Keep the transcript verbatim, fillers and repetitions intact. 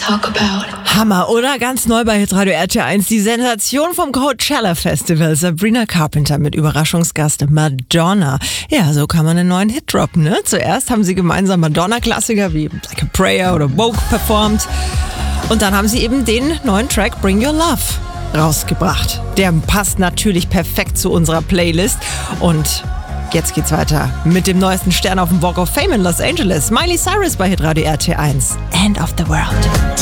talk about. Hammer, oder? Ganz neu bei Hitradio R T eins. Die Sensation vom Coachella Festival. Sabrina Carpenter mit Überraschungsgast Madonna. Ja, so kann man einen neuen Hit droppen, ne? Zuerst haben sie gemeinsam Madonna-Klassiker wie Like a Prayer oder Vogue performt. Und dann haben sie eben den neuen Track Bring Your Love rausgebracht. Der passt natürlich perfekt zu unserer Playlist. Und jetzt geht's weiter mit dem neuesten Stern auf dem Walk of Fame in Los Angeles. Miley Cyrus bei Hitradio R T eins. End of the World.